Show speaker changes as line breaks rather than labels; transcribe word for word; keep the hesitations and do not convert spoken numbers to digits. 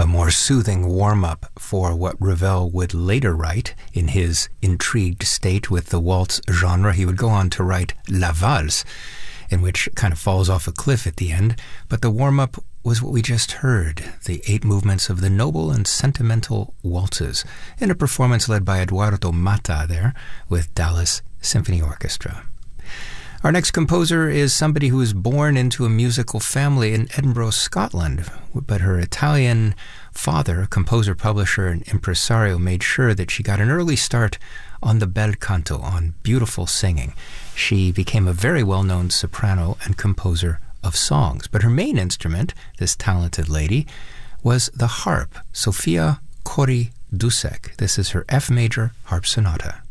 a more soothing warm-up for what Ravel would later write in his intrigued state with the waltz genre. He would go on to write La Valse, in which it kind of falls off a cliff at the end, but the warm-up was what we just heard, the eight movements of the noble and sentimental waltzes, in a performance led by Eduardo Mata there with Dallas Symphony Orchestra. Our next composer is somebody who was born into a musical family in Edinburgh, Scotland, but her Italian father, composer, publisher, and impresario, made sure that she got an early start on the bel canto, on beautiful singing. She became a very well-known soprano and composer of songs, but her main instrument, this talented lady, was the harp, Sofia Cori Dusek. This is her F major harp sonata.